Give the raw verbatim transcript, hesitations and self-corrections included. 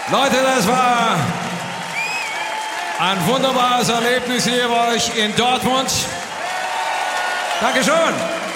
Leute, das war ein wunderbares Erlebnis hier bei euch in Dortmund. Dankeschön.